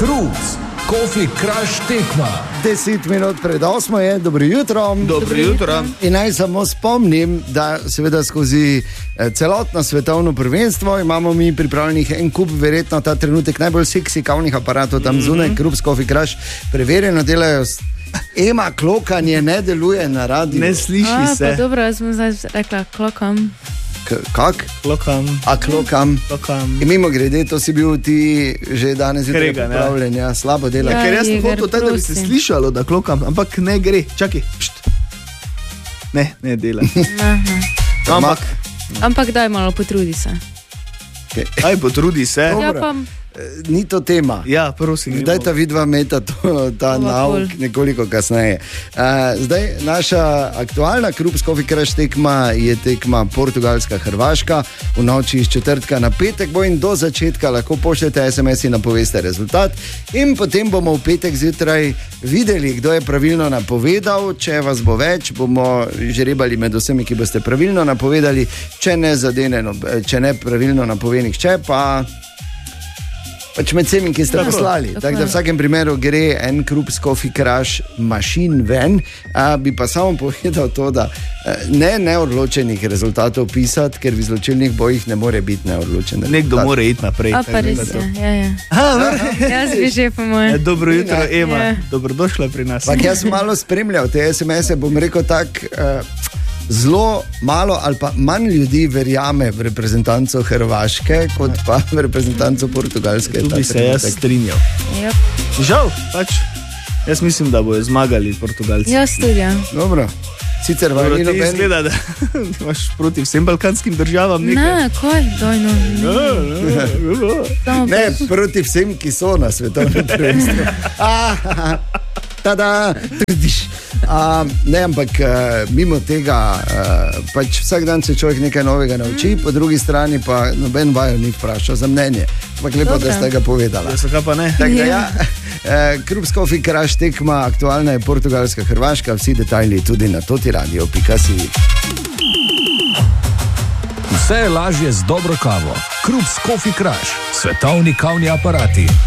Krups, Coffee Crush tekma. 10 minut pred 8 je, dobro jutro. Dobro jutro. In naj samo spomnim, da seveda skozi celotno svetovno prvenstvo imamo mi pripravljenih en kup, verjetno ta trenutek najbolj seksi kavnih aparatov tam zunaj, Krups, Coffee Crush, preverjeno delajo. Ema, klokanje ne deluje na radiju. Ne sliši se. Pa dobro, jaz sem zdaj rekla klokam. Kak? Klokam. A klokam. In mimo grede, to si bil ti že danes zjutraj pripravljen, ja, slabo delaš. Ja, ker jaz sem Igor, hotel tako, da bi se prosim. slišalo, da klokam, ampak ne gre, čakaj. Ne dela. Ampak daj malo, potrudi se. Aj, potrudi se. Ja, pa Ni to tema. Ja, prosim. Zdaj ta vidva meta ta nauk nekoliko kasneje. Zdaj naša aktualna Krups Coffee Crush tekma je tekma Portugalska-Hrvaška. V noči iz četrtka na petek bo in do začetka lahko pošljete SMS in napoveste rezultat. In potem bomo v petek zjutraj videli, kdo je pravilno napovedal. Če vas bo več, bomo žrebali med vsemi, ki boste pravilno napovedali. Če ne pravilno napove nihče, pač med vsemi, ki ste poslali. Tako da v vsakem primeru gre en Krups Coffee Crush mašin ven. Bi pa samo povedal to, da ne neodločenih rezultatov pisati, ker v izločilnih bojih ne more biti neodločen. Nekdo mora iti naprej. A pa res je, ja. Jaz bi že po moje. Dobro jutro, Ema. Ja. Dobrodošla pri nas. Pak jaz sem malo spremljal te SMS-e, bom rekel tak, zelo malo ali pa manj ljudi verjame v reprezentanco Hrvaške, kot pa v reprezentanco Portugalske. Tu bi se jaz strinjal. Yep. Žal, pač, jaz mislim, da bojo zmagali Portugalci. Jaz tudi, ja. Dobro. Sicer vam Dobro, ni ti noben... izgleda, da imaš proti vsem balkanskim državam nekaj. Ne, kaj, dojno. Ne, proti vsem, ki so na svetovnem prvenstvu. Tada, trdiš. Ne, ampak mimo tega, pač vsak dan se človek nekaj novega nauči, po drugi strani pa noben vaju ni vprašal za mnenje. Ampak lepo, da ste ga povedala. Ja, zakaj pa ne? Tako da ja, Krups Coffee Crush tekma, aktualna je Portugalska-Hrvaška, vsi detajli tudi na totiradio.si. Vse je lažje z dobro kavo. Krups Coffee Crush, svetovni kavni aparati.